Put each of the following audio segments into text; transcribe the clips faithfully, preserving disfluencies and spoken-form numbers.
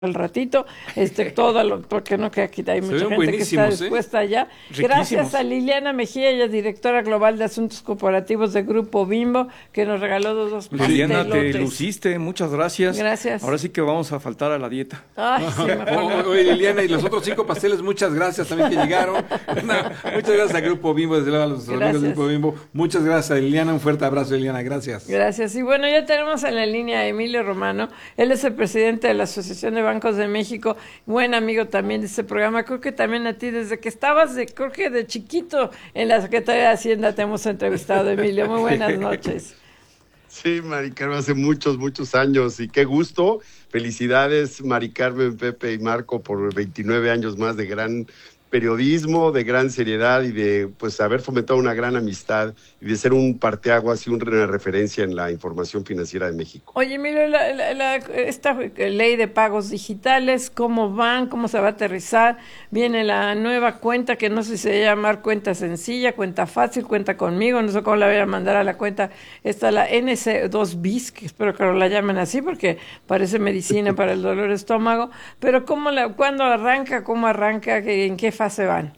al ratito, este, todo lo, porque no queda aquí, hay mucha gente que está dispuesta ¿eh? ya. Gracias a Liliana Mejía, ella es directora global de asuntos corporativos de Grupo Bimbo, que nos regaló dos, dos pastelotes. Liliana, te luciste, muchas gracias. Gracias. Ahora sí que vamos a faltar a la dieta. Ay, sí, oh, oye, Liliana, y los otros cinco pasteles, muchas gracias también que llegaron. No, muchas gracias a Grupo Bimbo, desde luego a los gracias. amigos de Grupo Bimbo. Muchas gracias a Liliana, un fuerte abrazo, Liliana, gracias. Gracias. Y bueno, ya tenemos en la línea a Emilio Romano, él es el presidente de la Asociación de Bancos de México, buen amigo también de este programa. Creo que también a ti, desde que estabas, de, creo que de chiquito en la Secretaría de Hacienda te hemos entrevistado, Emilio. Muy buenas noches. Sí, Mari Carmen, hace muchos, muchos años, y qué gusto. Felicidades, Mari Carmen, Pepe y Marco, por veintinueve años más de gran periodismo, de gran seriedad y de pues haber fomentado una gran amistad y de ser un parteaguas y una referencia en la información financiera de México. Oye, Emilio, la, la, la, esta ley de pagos digitales, ¿cómo van? ¿Cómo se va a aterrizar? Viene la nueva cuenta, que no sé si se va a llamar cuenta sencilla, cuenta fácil, cuenta conmigo, no sé cómo la voy a mandar a la cuenta. Está la N C dos bis, que espero que la llamen así, porque parece medicina para el dolor de estómago, pero ¿cómo la, ¿cuándo arranca? ¿Cómo arranca? ¿En qué fase van?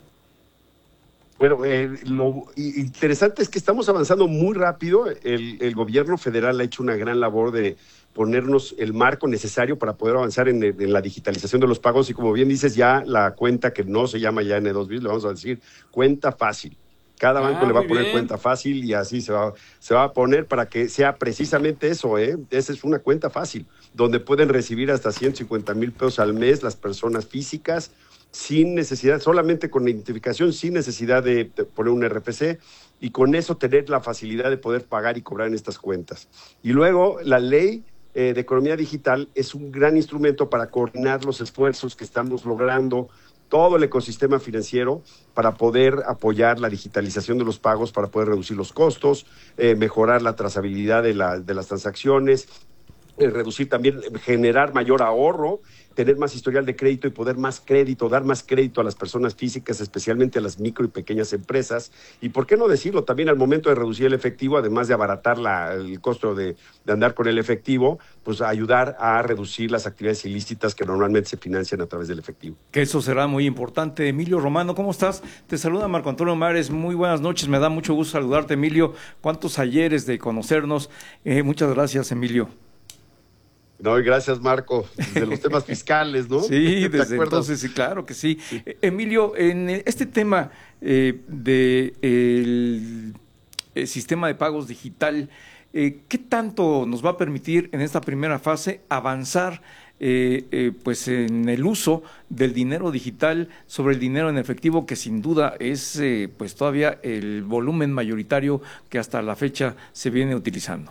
Bueno, eh, lo interesante es que estamos avanzando muy rápido. El, el gobierno federal ha hecho una gran labor de ponernos el marco necesario para poder avanzar en, en la digitalización de los pagos, y como bien dices, ya la cuenta, que no se llama ya N dos bis, le vamos a decir cuenta fácil. Cada banco ah, le va a poner bien. cuenta fácil, y así se va, se va a poner para que sea precisamente eso, ¿eh? Esa es una cuenta fácil, donde pueden recibir hasta ciento cincuenta mil pesos al mes las personas físicas, sin necesidad, solamente con la identificación, sin necesidad de, de poner un R F C, y con eso tener la facilidad de poder pagar y cobrar en estas cuentas. Y luego la ley eh, de economía digital es un gran instrumento para coordinar los esfuerzos que estamos logrando, todo el ecosistema financiero, para poder apoyar la digitalización de los pagos, para poder reducir los costos, eh, mejorar la trazabilidad de, la, de las transacciones, eh, reducir también, generar mayor ahorro, tener más historial de crédito y poder más crédito, dar más crédito a las personas físicas, especialmente a las micro y pequeñas empresas. Y por qué no decirlo, también al momento de reducir el efectivo, además de abaratar la, el costo de, de andar con el efectivo, pues ayudar a reducir las actividades ilícitas que normalmente se financian a través del efectivo. Que eso será muy importante. Emilio Romano, ¿cómo estás? Te saluda Marco Antonio Mares, muy buenas noches, me da mucho gusto saludarte, Emilio. ¿Cuántos ayeres de conocernos? Eh, muchas gracias, Emilio. No, y gracias, Marco, de los temas fiscales, ¿no? Sí, desde entonces, sí, claro que sí. sí. Emilio, en este tema eh, de el, el sistema de pagos digital, eh, ¿qué tanto nos va a permitir en esta primera fase avanzar eh, eh, pues en el uso del dinero digital sobre el dinero en efectivo, que sin duda es eh, pues todavía el volumen mayoritario que hasta la fecha se viene utilizando?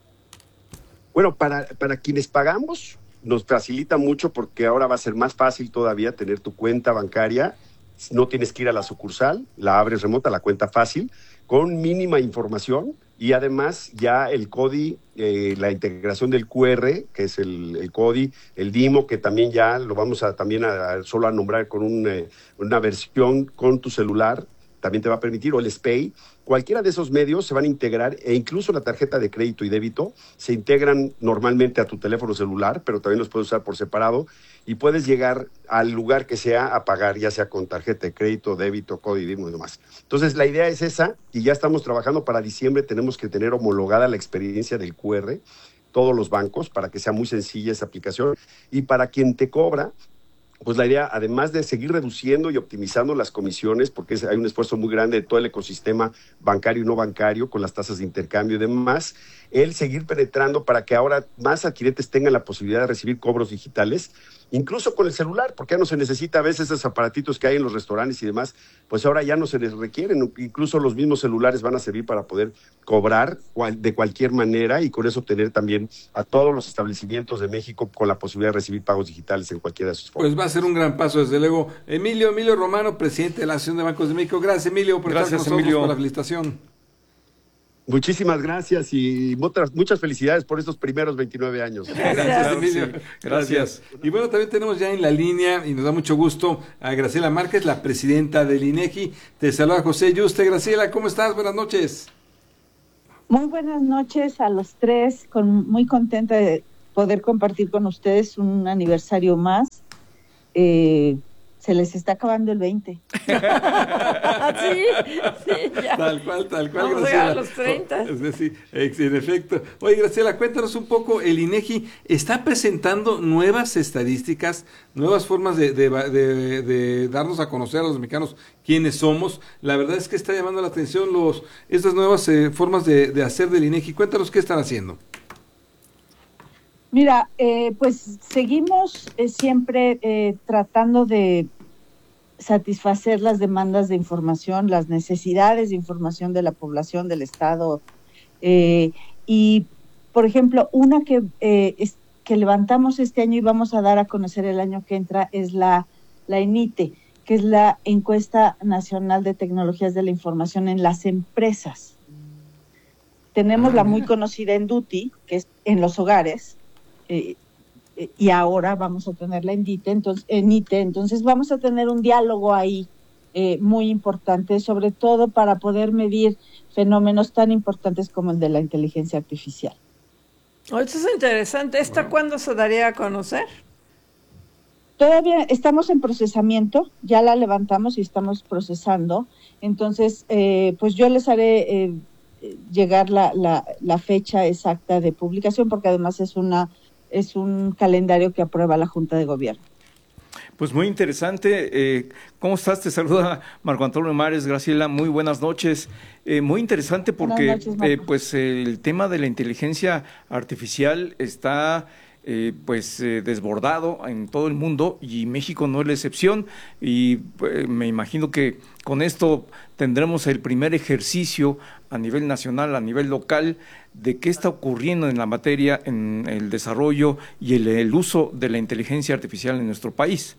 Bueno, para, para quienes pagamos nos facilita mucho, porque ahora va a ser más fácil todavía tener tu cuenta bancaria. No tienes que ir a la sucursal, la abres remota, la cuenta fácil, con mínima información, y además ya el C O D I, eh, la integración del Q R, que es el, el C O D I, el DIMO, que también ya lo vamos a también a, a solo a nombrar con un, eh, una versión con tu celular, también te va a permitir, o el S P A Y. Cualquiera de esos medios se van a integrar, e incluso la tarjeta de crédito y débito se integran normalmente a tu teléfono celular, pero también los puedes usar por separado, y puedes llegar al lugar que sea a pagar, ya sea con tarjeta de crédito, débito, código y demás. Entonces la idea es esa, y ya estamos trabajando para diciembre. Tenemos que tener homologada la experiencia del Q R, todos los bancos, para que sea muy sencilla esa aplicación, y para quien te cobra, pues la idea, además de seguir reduciendo y optimizando las comisiones, porque es, hay un esfuerzo muy grande de todo el ecosistema bancario y no bancario, con las tasas de intercambio y demás, el seguir penetrando para que ahora más adquirentes tengan la posibilidad de recibir cobros digitales, incluso con el celular, porque ya no se necesita a veces esos aparatitos que hay en los restaurantes y demás, pues ahora ya no se les requieren. Incluso los mismos celulares van a servir para poder cobrar cual, de cualquier manera, y con eso tener también a todos los establecimientos de México con la posibilidad de recibir pagos digitales en cualquiera de sus formas. Pues va a ser un gran paso, desde luego. Emilio, Emilio Romano, presidente de la Asociación de Bancos de México. Gracias, Emilio, por Gracias, estar con nosotros, Emilio. por la felicitación. Muchísimas gracias, y muchas, muchas felicidades por estos primeros veintinueve años. Gracias, Gracias Emilio. Sí, gracias. Y bueno, también tenemos ya en la línea, y nos da mucho gusto, a Graciela Márquez, la presidenta del INEGI. Te saluda José Yuste. Graciela, ¿cómo estás? Buenas noches. Muy buenas noches a los tres, con, muy contenta de poder compartir con ustedes un aniversario más. Eh, se les está acabando el veinte. sí, sí, ya. Tal cual, tal cual, Vamos Graciela. a los treinta. Sí, en efecto. Oye, Graciela, cuéntanos un poco, el INEGI está presentando nuevas estadísticas, nuevas formas de, de, de, de darnos a conocer a los mexicanos quiénes somos. La verdad es que está llamando la atención los estas nuevas eh, formas de, de hacer del INEGI. Cuéntanos qué están haciendo. Mira, eh, pues seguimos eh, siempre eh, tratando de satisfacer las demandas de información, las necesidades de información de la población, del Estado. Eh, y, por ejemplo, una que, eh, es, que levantamos este año y vamos a dar a conocer el año que entra es la, la ENITE, que es la Encuesta Nacional de Tecnologías de la Información en las Empresas. Tenemos la muy conocida ENDUTI, que es en los hogares, Eh, eh, y ahora vamos a tener la ENITE, entonces, ENITE, entonces vamos a tener un diálogo ahí eh, muy importante, sobre todo para poder medir fenómenos tan importantes como el de la inteligencia artificial. Oh, eso es interesante. ¿Esta wow. cuándo se daría a conocer? Todavía estamos en procesamiento, ya la levantamos y estamos procesando, entonces eh, pues yo les haré eh, llegar la, la, la fecha exacta de publicación, porque además es una es un calendario que aprueba la Junta de Gobierno. Pues muy interesante. Eh, ¿Cómo estás? Te saluda Marco Antonio Mares. Graciela, muy buenas noches. Eh, muy interesante porque noches, eh, pues eh, el tema de la inteligencia artificial está eh, pues eh, desbordado en todo el mundo y México no es la excepción, y eh, me imagino que con esto tendremos el primer ejercicio a nivel nacional, a nivel local, de qué está ocurriendo en la materia, en el desarrollo y el, el uso de la inteligencia artificial en nuestro país.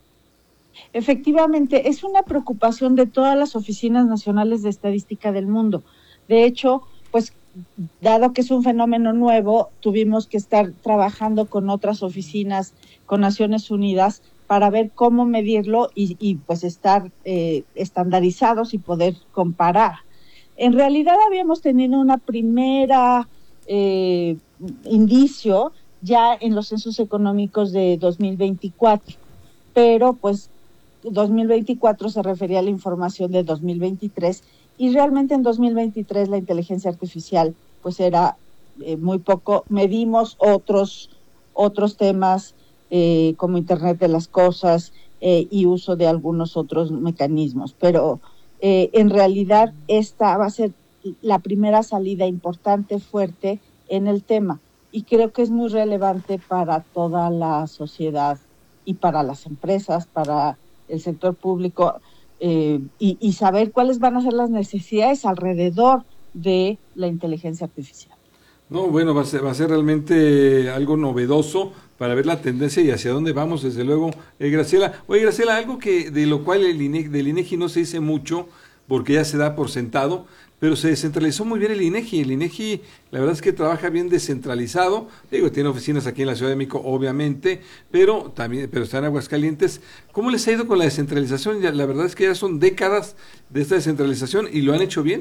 Efectivamente, es una preocupación de todas las oficinas nacionales de estadística del mundo. De hecho, pues, dado que es un fenómeno nuevo, tuvimos que estar trabajando con otras oficinas, con Naciones Unidas, para ver cómo medirlo y, y pues estar eh, estandarizados y poder comparar. En realidad habíamos tenido una primera eh, indicio ya en los censos económicos de dos mil veinticuatro, pero pues dos mil veinticuatro se refería a la información de dos mil veintitrés y realmente en dos mil veintitrés la inteligencia artificial pues era eh, muy poco. Medimos otros, otros temas eh, como Internet de las Cosas eh, y uso de algunos otros mecanismos, pero Eh, en realidad esta va a ser la primera salida importante, fuerte en el tema, y creo que es muy relevante para toda la sociedad y para las empresas, para el sector público, eh, y, y saber cuáles van a ser las necesidades alrededor de la inteligencia artificial. No, bueno, va a ser, va a ser realmente algo novedoso para ver la tendencia y hacia dónde vamos, desde luego. Eh, Graciela, oye Graciela, algo que de lo cual el INEGI, del INEGI no se dice mucho, porque ya se da por sentado, pero se descentralizó muy bien el INEGI. El INEGI, la verdad es que trabaja bien descentralizado. Digo, tiene oficinas aquí en la Ciudad de México, obviamente, pero también, pero está en Aguascalientes. ¿Cómo les ha ido con la descentralización? Ya, la verdad es que ya son décadas de esta descentralización y lo han hecho bien.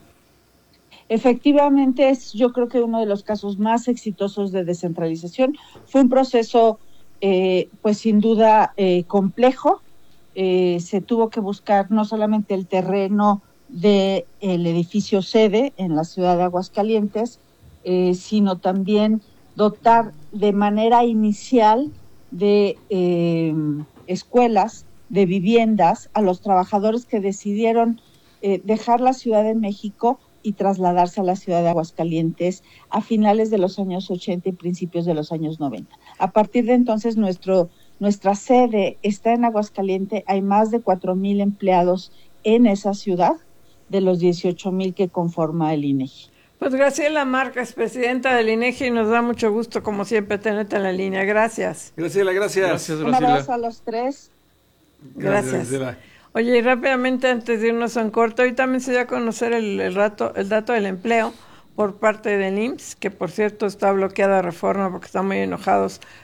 Efectivamente, es yo creo que uno de los casos más exitosos de descentralización. Fue un proceso, eh, pues sin duda, eh, complejo. Eh, se tuvo que buscar no solamente el terreno del edificio sede en la ciudad de Aguascalientes, eh, sino también dotar de manera inicial de eh, escuelas, de viviendas a los trabajadores que decidieron eh, dejar la Ciudad de México y trasladarse a la ciudad de Aguascalientes a finales de los años ochenta y principios de los años noventa. A partir de entonces, nuestro, nuestra sede está en Aguascalientes, hay más de cuatro mil empleados en esa ciudad, de los dieciocho mil que conforma el INEGI. Pues Graciela Márquez, presidenta del INEGI, nos da mucho gusto, como siempre, tenerte en la línea. Gracias. Graciela, gracias. Gracias, Un Graciela. abrazo a los tres. Gracias. Gracias. Oye, y rápidamente antes de irnos a un corto, hoy también se dio a conocer el, el, rato, el dato del empleo por parte del I M S S, que por cierto está bloqueada reforma porque están muy enojados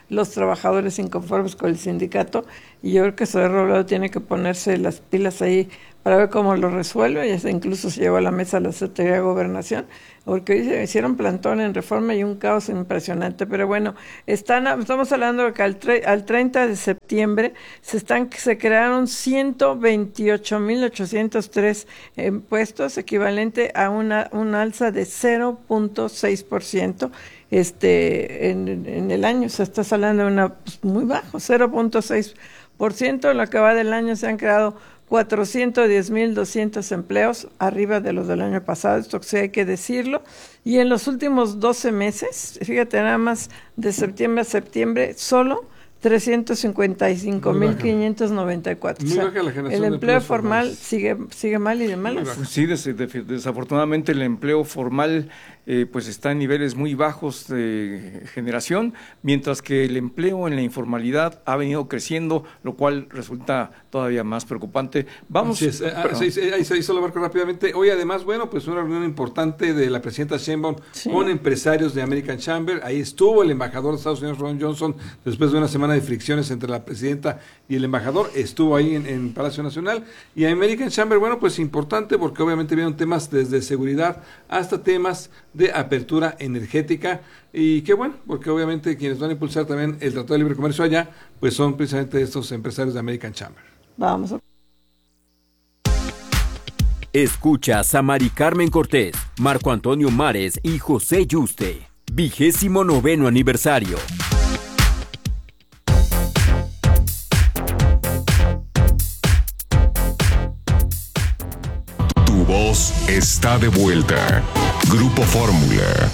los trabajadores inconformes con el sindicato, y yo creo que Zoé Robledo tiene que ponerse las pilas ahí para ver cómo lo resuelve. Ya se incluso se llevó a la mesa la Secretaría de Gobernación, porque hoy hicieron plantón en Reforma y un caos impresionante. Pero bueno, están, estamos hablando de que al, tre, al treinta de septiembre se están se crearon ciento veintiocho mil ochocientos tres puestos, equivalente a una un alza de cero punto seis por ciento este en, en el año. Se está hablando de una pues, muy bajo, cero punto seis por ciento. En lo que va del año se han creado cuatrocientos diez mil doscientos empleos, arriba de los del año pasado, esto sí hay que decirlo. Y en los últimos doce meses, fíjate, nada más de septiembre a septiembre, solo trescientos cincuenta y cinco mil quinientos noventa y cuatro. Muy baja la generación el de empleo empleos formal formales. sigue sigue mal y de malas. Sí, des, des, desafortunadamente el empleo formal eh, pues está en niveles muy bajos de generación, mientras que el empleo en la informalidad ha venido creciendo, lo cual resulta todavía más preocupante. Vamos. Es. Eh, ah, sí, sí, ahí se hizo lo marco rápidamente. Hoy además, bueno, pues una reunión importante de la presidenta Sheinbaum sí. con empresarios de American Chamber. Ahí estuvo el embajador de Estados Unidos, Ron Johnson, después de una semana de fricciones entre la presidenta y el embajador, estuvo ahí en, en Palacio Nacional. Y American Chamber, bueno, pues importante porque obviamente vieron temas desde seguridad hasta temas de apertura energética, y qué bueno, porque obviamente quienes van a impulsar también el Tratado de Libre Comercio allá, pues son precisamente estos empresarios de American Chamber. Vamos a... Escuchas a Mari Carmen Cortés, Marco Antonio Mares y José Yuste. Vigésimo noveno aniversario. Tu voz está de vuelta. Grupo Fórmula.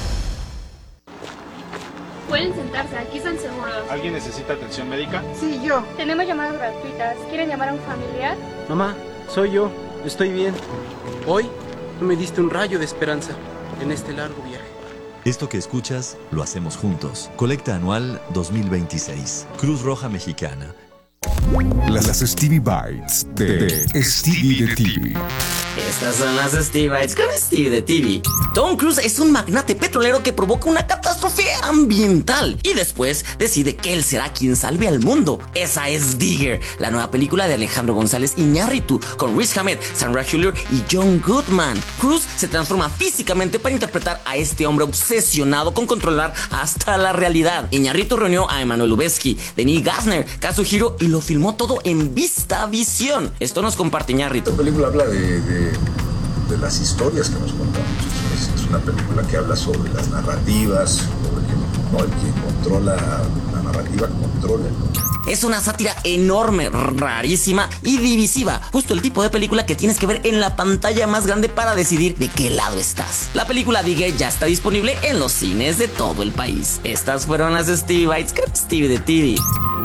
Pueden sentarse, aquí están seguros. ¿Alguien necesita atención médica? Sí, yo. Tenemos llamadas gratuitas. ¿Quieren llamar a un familiar? Mamá, soy yo. Estoy bien. Hoy tú me diste un rayo de esperanza en este largo viaje. Esto que escuchas lo hacemos juntos. Colecta anual dos mil veintiséis. Cruz Roja Mexicana. Las Stevie Bites de, de Stevie de T V. Estas son las Stevie Bites con Stevie de T V. Tom Cruise es un magnate petrolero que provoca una catástrofe ambiental y después decide que él será quien salve al mundo. Esa es Digger, la nueva película de Alejandro González Iñárritu, con Riz Ahmed, Sandra Hüller y John Goodman. Cruise se transforma físicamente para interpretar a este hombre obsesionado con controlar hasta la realidad. Iñárritu reunió a Emmanuel Lubezki, Denis Gassner, Kazuhiro y lo filmó todo en VistaVision. Esto nos comparte Iñárritu. Esta película habla de, de, de las historias que nos contamos. Es, es una película que habla sobre las narrativas, sobre que no, el que controla la narrativa controla. Es una sátira enorme, rarísima y divisiva. Justo el tipo de película que tienes que ver en la pantalla más grande para decidir de qué lado estás. La película Digger ya está disponible en los cines de todo el país. Estas fueron las Stevie Bites con Stevie de T V.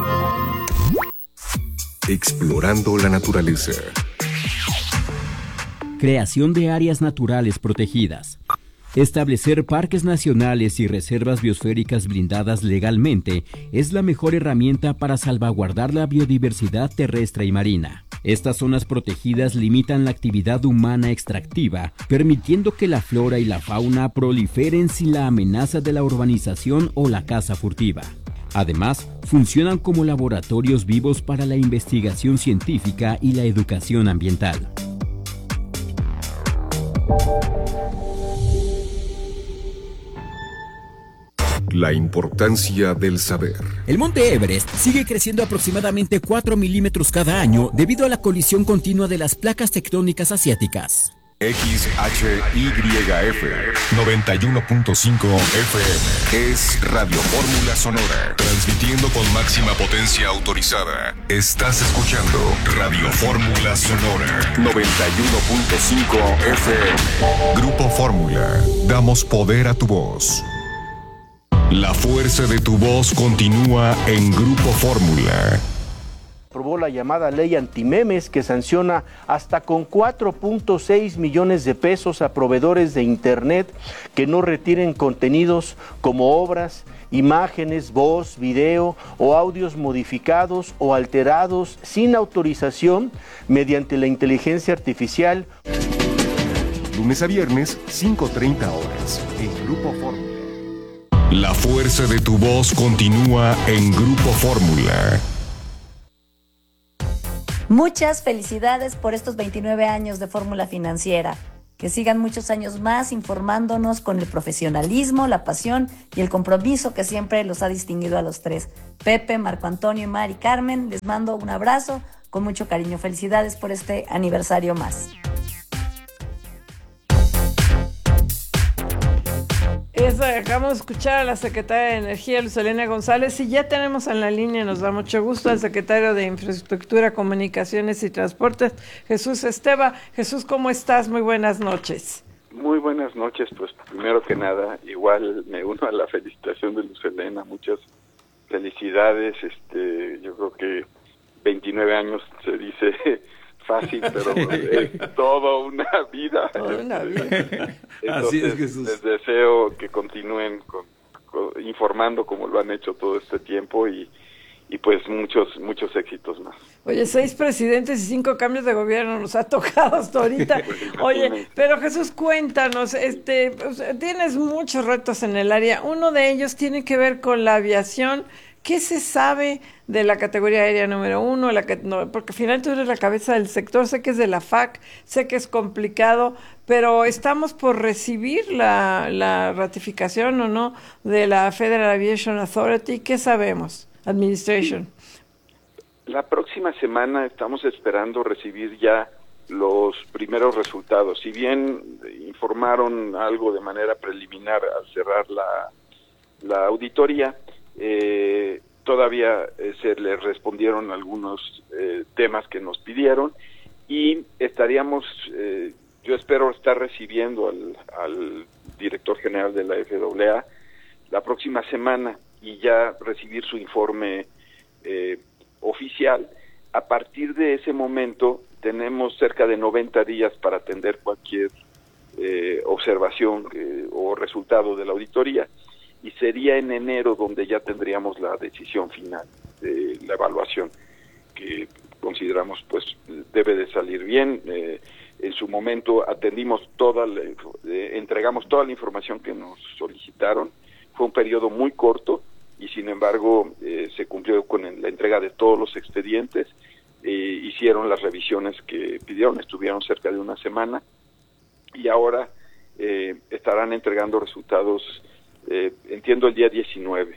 Explorando la naturaleza. Creación de áreas naturales protegidas. Establecer parques nacionales y reservas biosféricas blindadas legalmente es la mejor herramienta para salvaguardar la biodiversidad terrestre y marina. Estas zonas protegidas limitan la actividad humana extractiva, permitiendo que la flora y la fauna proliferen sin la amenaza de la urbanización o la caza furtiva. Además, funcionan como laboratorios vivos para la investigación científica y la educación ambiental. La importancia del saber. El monte Everest sigue creciendo aproximadamente cuatro milímetros cada año debido a la colisión continua de las placas tectónicas asiáticas. X H Y F noventa y uno punto cinco F M es Radio Fórmula Sonora, transmitiendo con máxima potencia autorizada. Estás escuchando Radio Fórmula Sonora noventa y uno punto cinco F M. Grupo Fórmula, damos poder a tu voz. La fuerza de tu voz continúa en Grupo Fórmula. Aprobó la llamada ley antimemes que sanciona hasta con cuatro punto seis millones de pesos a proveedores de internet que no retiren contenidos como obras, imágenes, voz, video o audios modificados o alterados sin autorización mediante la inteligencia artificial. Lunes a viernes, cinco treinta horas, en Grupo Fórmula. La fuerza de tu voz continúa en Grupo Fórmula. Muchas felicidades por estos veintinueve años de Fórmula Financiera. Que sigan muchos años más informándonos con el profesionalismo, la pasión y el compromiso que siempre los ha distinguido a los tres. Pepe, Marco Antonio, Mari, Carmen, les mando un abrazo con mucho cariño. Felicidades por este aniversario más. Es, acabamos de escuchar a la secretaria de Energía, Luz Helena González, y ya tenemos en la línea, nos da mucho gusto, al secretario de Infraestructura, Comunicaciones y Transportes, Jesús Esteva. Jesús, ¿cómo estás? Muy buenas noches. Muy buenas noches, pues primero que nada, igual me uno a la felicitación de Luz Helena, muchas felicidades. Este, yo creo que veintinueve años se dice fácil, pero es toda una vida. Toda una vida. Entonces, Así es, Jesús. Les deseo que continúen con, con, informando como lo han hecho todo este tiempo y, y pues muchos muchos éxitos más. Oye, seis presidentes y cinco cambios de gobierno nos ha tocado hasta ahorita. Oye, pero Jesús, cuéntanos, este, tienes muchos retos en el área. Uno de ellos tiene que ver con la aviación. ¿Qué se sabe de la categoría aérea número uno? La que, no, porque al final tú eres la cabeza del sector, sé que es de la F A C, sé que es complicado, pero estamos por recibir la, la ratificación o no de la Federal Aviation Authority. ¿Qué sabemos? Administration. La próxima semana estamos esperando recibir ya los primeros resultados. Si bien informaron algo de manera preliminar al cerrar la, la auditoría, Eh, todavía eh, se les respondieron algunos eh, temas que nos pidieron y estaríamos, eh, yo espero estar recibiendo al, al director general de la F A A la próxima semana y ya recibir su informe eh, oficial. A partir de ese momento tenemos cerca de noventa días para atender cualquier eh, observación eh, o resultado de la auditoría. Y sería en enero donde ya tendríamos la decisión final de la evaluación, que consideramos pues debe de salir bien. Eh, en su momento atendimos toda la, eh, entregamos toda la información que nos solicitaron. Fue un periodo muy corto y sin embargo eh, se cumplió con la entrega de todos los expedientes. Eh, hicieron las revisiones que pidieron, estuvieron cerca de una semana y ahora eh, estarán entregando resultados. Eh, entiendo el día diecinueve.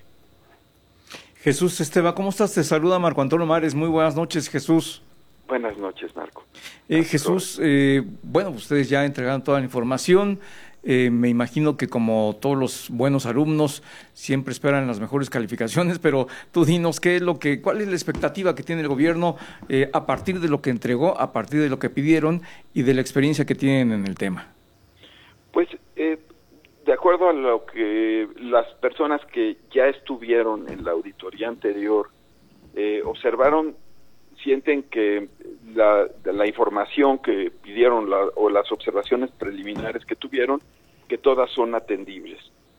Jesús Esteva, ¿cómo estás? Te saluda Marco Antonio Mares. Muy buenas noches, Jesús. Buenas noches, Marco. Eh, Jesús, eh, bueno, ustedes ya entregaron toda la información. Eh, me imagino que como todos los buenos alumnos siempre esperan las mejores calificaciones, pero tú dinos qué es lo que, cuál es la expectativa que tiene el gobierno eh, a partir de lo que entregó, a partir de lo que pidieron y de la experiencia que tienen en el tema. Pues eh, de acuerdo a lo que las personas que ya estuvieron en la auditoría anterior eh, observaron, sienten que la, la información que pidieron la, o las observaciones preliminares que tuvieron, que todas son atendibles.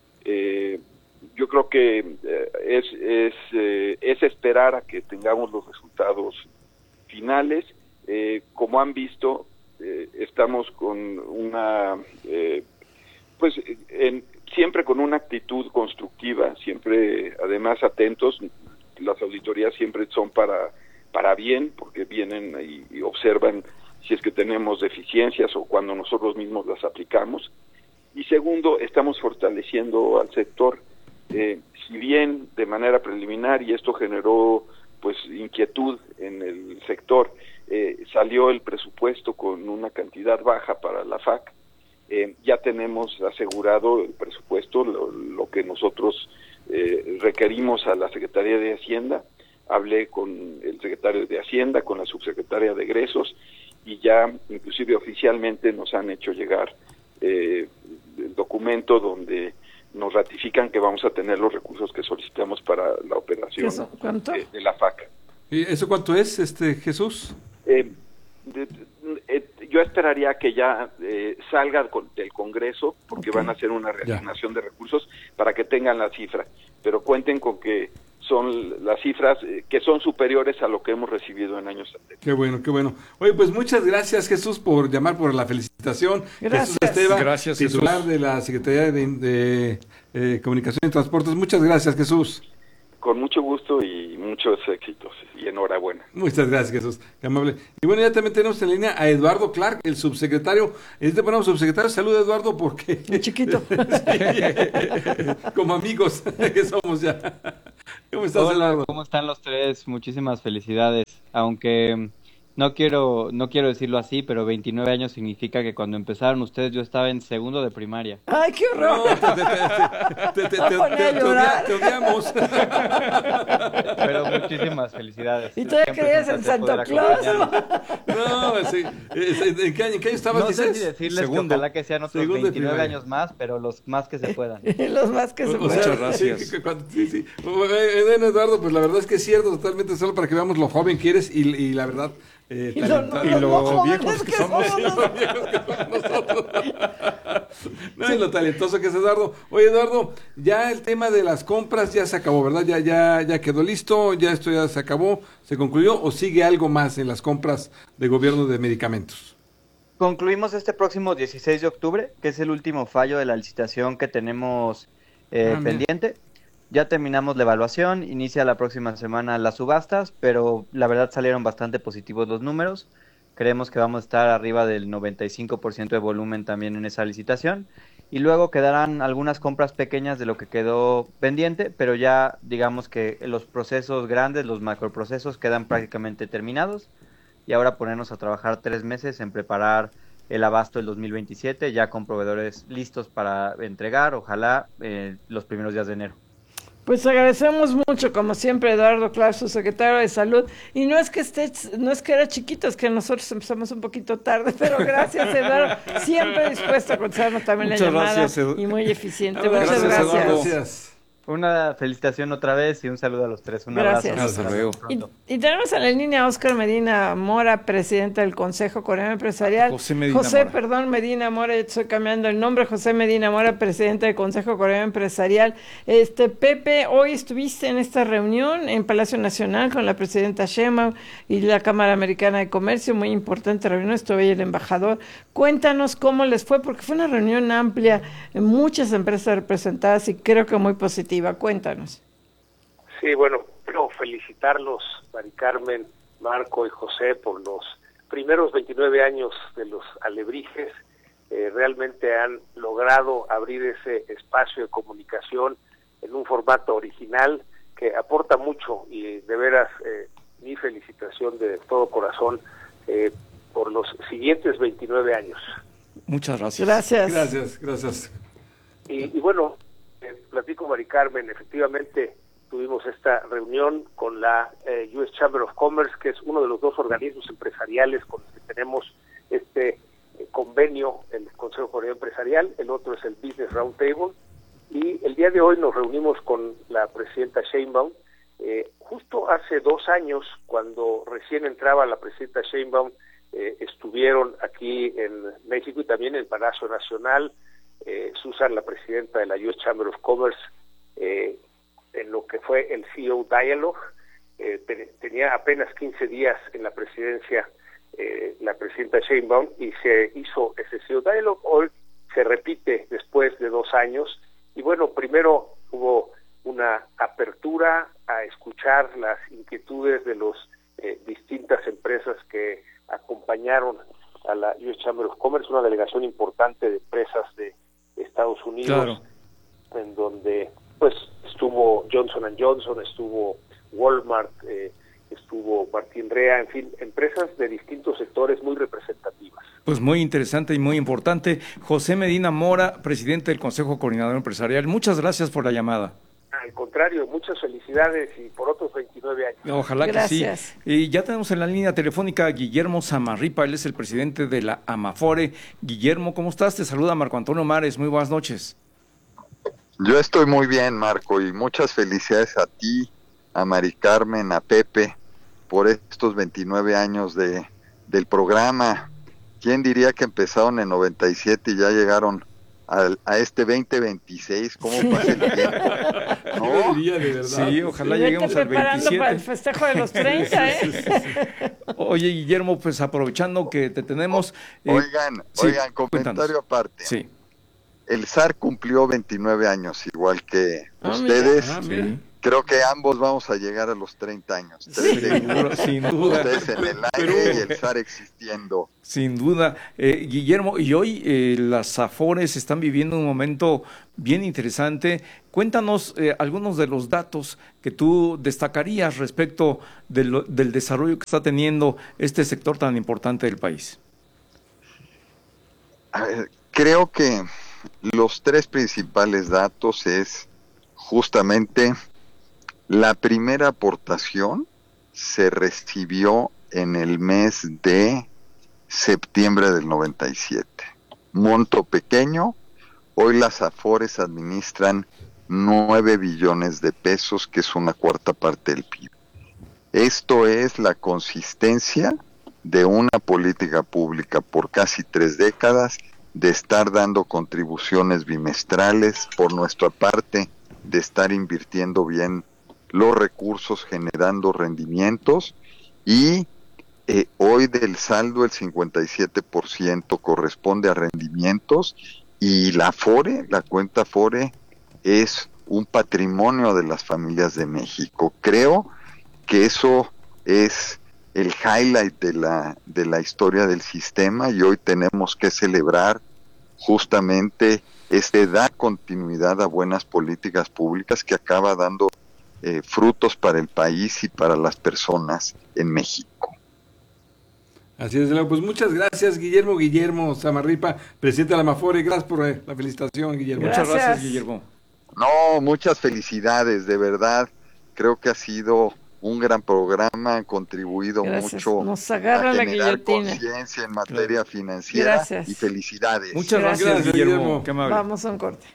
Eh, yo creo que eh, es, es, eh, es esperar a que tengamos los resultados finales. Eh, como han visto, eh, estamos con una... Eh, pues en, siempre con una actitud constructiva, siempre además atentos. Las auditorías siempre son para para bien, porque vienen y, y observan si es que tenemos deficiencias o cuando nosotros mismos las aplicamos. Y segundo, estamos fortaleciendo al sector. Eh, si bien de manera preliminar, y esto generó pues inquietud en el sector, eh, salió el presupuesto con una cantidad baja para la F A C, eh, ya tenemos asegurado el presupuesto, lo, lo que nosotros eh, requerimos a la Secretaría de Hacienda. Hablé con el secretario de Hacienda, con la subsecretaria de Egresos, y ya inclusive oficialmente nos han hecho llegar eh, el documento donde nos ratifican que vamos a tener los recursos que solicitamos para la operación de, de la F A C. ¿Y eso cuánto es, este Jesús? Eh, de, de, yo esperaría que ya eh, salga del Congreso, porque okay. van a hacer una reasignación ya. de recursos para que tengan la cifra, pero cuenten con que son las cifras eh, que son superiores a lo que hemos recibido en años anteriores. Qué bueno, qué bueno. Oye, pues muchas gracias, Jesús, por llamar, por la felicitación. Gracias. Jesús Esteva, Gracias, titular Jesús. de la Secretaría de, de eh, Comunicación y Transportes. Muchas gracias, Jesús. Con mucho gusto y muchos éxitos, y enhorabuena. Muchas gracias, Jesús. Qué amable. Y bueno, ya también tenemos en línea a Eduardo Clark, el subsecretario. Este ponemos subsecretario. Salud, Eduardo, porque... Un chiquito. Sí, como amigos que somos ya. ¿Cómo estás, Hola, Eduardo? ¿cómo están los tres? Muchísimas felicidades. Aunque no quiero no quiero decirlo así, pero veintinueve años significa que cuando empezaron ustedes yo estaba en segundo de primaria. ¡Ay, qué horror! No, te, te, te, te, te, te, te odia- te odiamos. Pero muchísimas felicidades. ¿Y todavía Siempre creías es un en placer Santa poder Claus? acompañarlos. No, sí. ¿En qué año, en qué año estabas, No sé dices? si decirles Segundo. que ojalá que sean otros Segundo de veintinueve primaria. años más, pero los más que se puedan. Los más que se O sea, puedan. Muchas gracias. Sí, que cuando- sí, sí. Bueno, Eduardo, pues la verdad es que es cierto, totalmente, solo para que veamos lo joven que eres y, y la verdad, eh, Y lo- talentado. lo- Y lo lo jóvenes viejos que que somos. somos. Lo viejos que somos nosotros. No, y lo talentoso que es Eduardo. Oye, Eduardo, ya el tema de las compras ya se acabó, ¿verdad? Ya, ya, ya quedó listo, ya esto ya se acabó, se concluyó, o sigue algo más en las compras de gobierno de medicamentos. Concluimos este próximo dieciséis de octubre, que es el último fallo de la licitación que tenemos eh, Ah, mira. pendiente. Ya terminamos la evaluación, inicia la próxima semana las subastas, pero la verdad salieron bastante positivos los números. Creemos que vamos a estar arriba del noventa y cinco por ciento de volumen también en esa licitación. Y luego quedarán algunas compras pequeñas de lo que quedó pendiente, pero ya digamos que los procesos grandes, los macroprocesos quedan prácticamente terminados. Y ahora ponernos a trabajar tres meses en preparar el abasto del dos mil veintisiete, ya con proveedores listos para entregar, ojalá eh, los primeros días de enero. Pues agradecemos mucho, como siempre, Eduardo Clark, su secretario de Salud. Y no es que esté, no es que era chiquito, es que nosotros empezamos un poquito tarde, pero gracias, Eduardo. Siempre dispuesto a contestarnos también Muchas la llamada gracias, Edu- y muy eficiente. Ah, Muchas gracias, gracias. Eduardo. Gracias. Una felicitación otra vez y un saludo a los tres. Un Gracias. abrazo. Hasta luego. Y, y tenemos en la línea a Óscar Medina Mora, presidente del Consejo Coreano Empresarial. José Medina José, Mora. perdón, Medina Mora, estoy cambiando el nombre. José Medina Mora, presidente del Consejo Coreano Empresarial. Este, Pepe, hoy estuviste en esta reunión en Palacio Nacional con la presidenta Sheinbaum y la Cámara Americana de Comercio, muy importante reunión, estuvo ahí el embajador. Cuéntanos cómo les fue, porque fue una reunión amplia, muchas empresas representadas y creo que muy positiva. Cuéntanos. Sí, bueno, quiero felicitarlos, Mari Carmen, Marco y José, por los primeros veintinueve años de los Alebrijes. Eh, realmente han logrado abrir ese espacio de comunicación en un formato original que aporta mucho y de veras eh, mi felicitación de todo corazón eh, por los siguientes veintinueve años. Muchas gracias. Gracias. Gracias, gracias. Y, y bueno, eh, platico, Mari Carmen, efectivamente tuvimos esta reunión con la eh, U S Chamber of Commerce, que es uno de los dos organismos empresariales con los que tenemos este eh, convenio, el Consejo Coreano Empresarial, el otro es el Business Roundtable, y el día de hoy nos reunimos con la presidenta Sheinbaum. Eh, justo hace dos años, cuando recién entraba la presidenta Sheinbaum, eh, estuvieron aquí en México y también en el Palacio Nacional, eh, Susan, la presidenta de la U S Chamber of Commerce, eh, en lo que fue el C E O Dialogue, eh, te, tenía apenas quince días en la presidencia eh, la presidenta Sheinbaum y se hizo ese C E O Dialogue. Hoy se repite después de dos años y bueno, primero hubo una apertura a escuchar las inquietudes de las eh, distintas empresas que acompañaron a la U S Chamber of Commerce, una delegación importante de empresas de Estados Unidos, Claro. en donde pues estuvo Johnson and Johnson, estuvo Walmart, eh, estuvo Martín Rea, en fin, empresas de distintos sectores muy representativas. Pues muy interesante y muy importante. José Medina Mora, presidente del Consejo Coordinador Empresarial, muchas gracias por la llamada. Al contrario, muchas felicidades y por otros veintinueve años. Ojalá Gracias. que sí. Y ya tenemos en la línea telefónica a Guillermo Zamarripa, él es el presidente de la Amafore. Guillermo, ¿cómo estás? Te saluda Marco Antonio Mares, muy buenas noches. Yo estoy muy bien, Marco, y muchas felicidades a ti, a Mari Carmen, a Pepe, por estos veintinueve años de del programa. ¿Quién diría que empezaron en noventa y siete y ya llegaron a, a este veinte veintiséis, cómo pasa el tiempo. ¿No? Diría, de verdad. Sí, ojalá Y vete lleguemos al preparando veintisiete. para el festejo de los treinta, ¿eh? Sí, sí, sí. Oye, Guillermo, pues aprovechando que te tenemos... eh, Oigan, sí, oigan, comentario cuéntanos. aparte. Sí. El zar cumplió veintinueve años, igual que Ah, ustedes. mira. Ah, mira. Creo que ambos vamos a llegar a los treinta años. Sí, seguro, sin duda. Ustedes en el aire y el zar existiendo. Sin duda. Eh, Guillermo, y hoy eh, las Afores están viviendo un momento bien interesante. Cuéntanos eh, algunos de los datos que tú destacarías respecto de lo, del desarrollo que está teniendo este sector tan importante del país. A ver, creo que los tres principales datos es justamente la primera aportación se recibió en el mes de septiembre del noventa y siete. Monto pequeño, hoy las Afores administran nueve billones de pesos, que es una cuarta parte del P I B. Esto es la consistencia de una política pública por casi tres décadas, de estar dando contribuciones bimestrales, por nuestra parte, de estar invirtiendo bien los recursos, generando rendimientos, y eh, hoy del saldo el cincuenta y siete por ciento corresponde a rendimientos, y la Afore, la cuenta Afore, es un patrimonio de las familias de México. Creo que eso es el highlight de la, de la historia del sistema, y hoy tenemos que celebrar justamente este dar continuidad a buenas políticas públicas que acaba dando eh, frutos para el país y para las personas en México. Así es, pues muchas gracias, Guillermo Guillermo Zamarripa, presidente de la Amafore. Gracias por eh, la felicitación, Guillermo. Muchas gracias, gracias, Guillermo. No, muchas felicidades, de verdad. Creo que ha sido un gran programa, han contribuido Gracias. mucho Nos agarra a la generar guillotina. conciencia en materia financiera. Gracias. Y felicidades. Muchas gracias, gracias Guillermo. Guillermo. Qué amable. Vamos a un corte.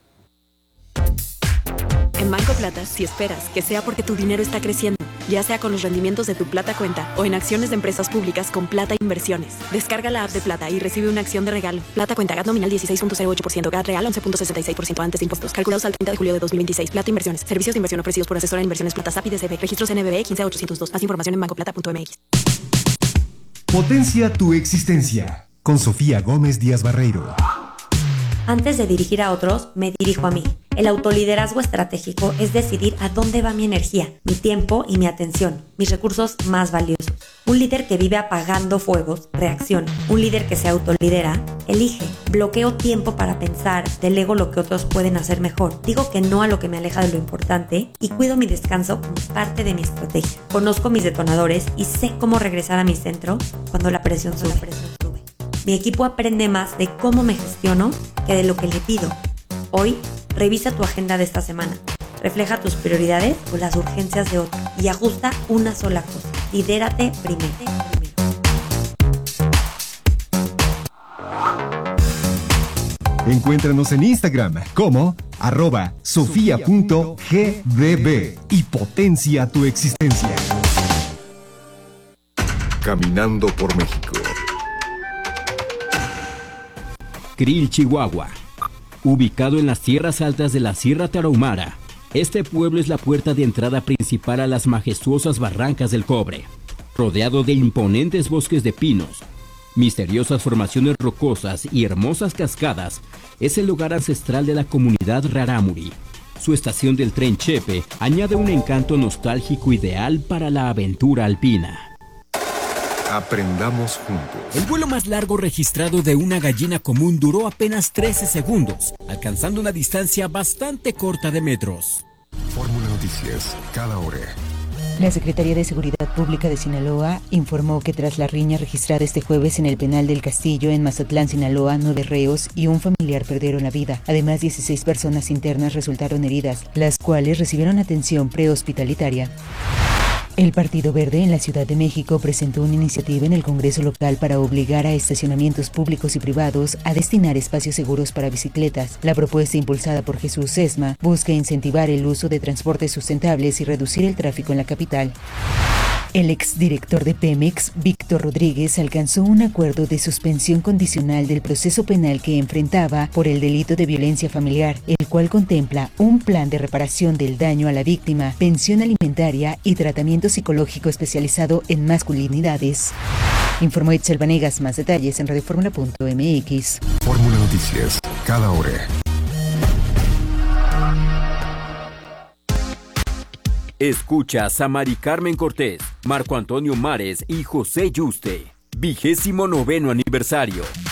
En Banco Plata, si esperas que sea porque tu dinero está creciendo, ya sea con los rendimientos de tu Plata Cuenta o en acciones de empresas públicas con Plata Inversiones. Descarga la app de Plata y recibe una acción de regalo. Plata Cuenta, G A T nominal dieciséis punto cero ocho por ciento, G A T real once punto sesenta y seis por ciento antes de impuestos. Calculados al treinta de julio de dos mil veintiséis. Plata Inversiones. Servicios de inversión ofrecidos por Asesora de Inversiones Plata S A P I D C B. Registros N B B quince ochocientos dos. Más información en bancoplata punto m x. Potencia tu existencia. Con Sofía Gómez Díaz Barreiro. Antes de dirigir a otros, me dirijo a mí. El autoliderazgo estratégico es decidir a dónde va mi energía, mi tiempo y mi atención, mis recursos más valiosos. Un líder que vive apagando fuegos, reacciona. Un líder que se autolidera, elige. Bloqueo tiempo para pensar, delego lo que otros pueden hacer mejor. Digo que no a lo que me aleja de lo importante y cuido mi descanso como parte de mi estrategia. Conozco mis detonadores y sé cómo regresar a mi centro cuando la presión sube. Mi equipo aprende más de cómo me gestiono que de lo que le pido. Hoy, revisa tu agenda de esta semana. Refleja tus prioridades o las urgencias de otro y ajusta una sola cosa. Lidérate primero. Encuéntranos en Instagram como arroba sofía.gdb y potencia tu existencia. Caminando por México. Krill, Chihuahua. Ubicado en las tierras altas de la Sierra Tarahumara, este pueblo es la puerta de entrada principal a las majestuosas barrancas del Cobre. Rodeado de imponentes bosques de pinos, misteriosas formaciones rocosas y hermosas cascadas, es el lugar ancestral de la comunidad rarámuri. Su estación del tren Chepe añade un encanto nostálgico ideal para la aventura alpina. Aprendamos juntos. El vuelo más largo registrado de una gallina común duró apenas trece segundos, alcanzando una distancia bastante corta de metros. Fórmula Noticias, cada hora. La Secretaría de Seguridad Pública de Sinaloa informó que tras la riña registrada este jueves en el penal del Castillo en Mazatlán, Sinaloa, nueve reos y un familiar perdieron la vida. Además, dieciséis personas internas resultaron heridas, las cuales recibieron atención prehospitalitaria. El Partido Verde en la Ciudad de México presentó una iniciativa en el Congreso local para obligar a estacionamientos públicos y privados a destinar espacios seguros para bicicletas. La propuesta, impulsada por Jesús Sesma, busca incentivar el uso de transportes sustentables y reducir el tráfico en la capital. El exdirector de Pemex, Víctor Rodríguez, alcanzó un acuerdo de suspensión condicional del proceso penal que enfrentaba por el delito de violencia familiar, el cual contempla un plan de reparación del daño a la víctima, pensión alimentaria y tratamiento psicológico especializado en masculinidades. Informó Itzel Vanegas. Más detalles en radioformula punto m x. Fórmula Noticias, cada hora. Escuchas a Mari Carmen Cortés, Marco Antonio Mares y José Yuste. Vigésimo noveno aniversario.